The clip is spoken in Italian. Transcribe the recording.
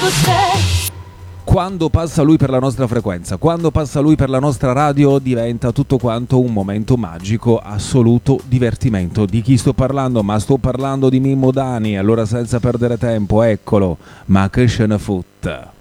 Quando passa lui per la nostra frequenza, quando passa lui per la nostra radio, diventa tutto quanto un momento magico, assoluto divertimento. Di chi sto parlando? Ma sto parlando di Mimmo Dani. Allora, senza perdere tempo, eccolo, ma che ce ne fotta.